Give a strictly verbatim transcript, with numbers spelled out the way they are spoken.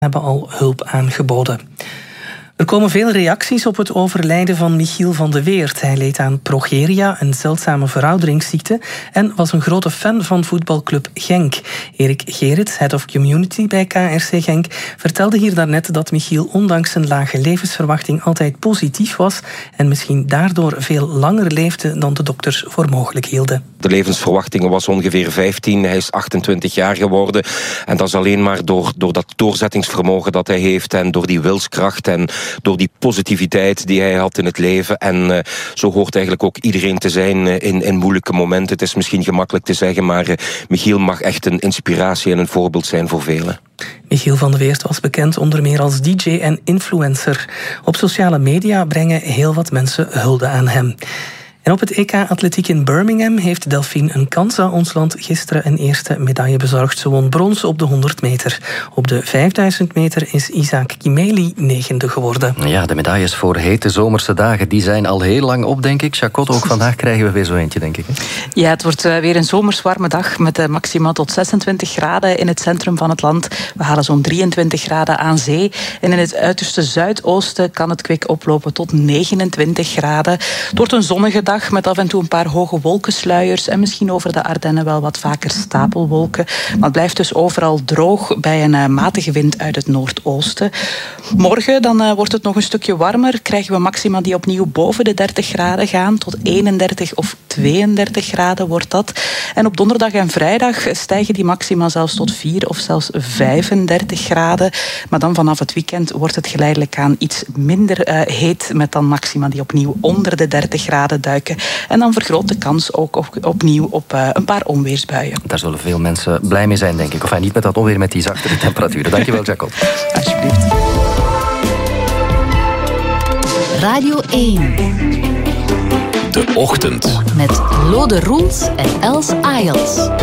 hebben al hulp aangeboden. Er komen veel reacties op het overlijden van Michiel van de Weert. Hij leed aan progeria, een zeldzame verouderingsziekte, en was een grote fan van voetbalclub Genk. Erik Gerrits, Head of Community bij K R C Genk, vertelde hier daarnet dat Michiel ondanks zijn lage levensverwachting altijd positief was en misschien daardoor veel langer leefde dan de dokters voor mogelijk hielden. De levensverwachting was ongeveer vijftien, hij is achtentwintig jaar geworden. En dat is alleen maar door, door dat doorzettingsvermogen dat hij heeft en door die wilskracht en door die positiviteit die hij had in het leven. En uh, zo hoort eigenlijk ook iedereen te zijn uh, in, in moeilijke momenten. Het is misschien gemakkelijk te zeggen, maar uh, Michiel mag echt een inspiratie en een voorbeeld zijn voor velen. Michiel van de Weert was bekend onder meer als D J en influencer. Op sociale media brengen heel wat mensen hulde aan hem. En op het E K Atletiek in Birmingham heeft Delphine Nkansa ons land gisteren een eerste medaille bezorgd. Ze won brons op de honderd meter. Op de vijfduizend meter is Isaac Kimeli negende geworden. Ja, de medailles voor hete zomerse dagen, die zijn al heel lang op, denk ik. Jacot, ook vandaag krijgen we weer zo eentje, denk ik. Hè? Ja, het wordt weer een zomers warme dag met maximaal tot zesentwintig graden in het centrum van het land. We halen zo'n drieëntwintig graden aan zee. En in het uiterste zuidoosten kan het kwik oplopen tot negenentwintig graden. Het wordt een zonnige dag met af en toe een paar hoge wolkensluiers en misschien over de Ardennen wel wat vaker stapelwolken. Maar het blijft dus overal droog bij een uh, matige wind uit het noordoosten. Morgen dan uh, wordt het nog een stukje warmer. Krijgen we maxima die opnieuw boven de dertig graden gaan. Tot eenendertig of tweeëndertig graden wordt dat. En op donderdag en vrijdag stijgen die maxima zelfs tot vier of zelfs vijfendertig graden. Maar dan vanaf het weekend wordt het geleidelijk aan iets minder uh, heet met dan maxima die opnieuw onder de dertig graden duiken. En dan vergroot de kans ook op, opnieuw op uh, een paar onweersbuien. Daar zullen veel mensen blij mee zijn, denk ik. Of niet met dat onweer, met die zachtere temperaturen. Dankjewel, Jacot. Alsjeblieft. Radio één. De Ochtend. Met Lode Roels en Els Ayels.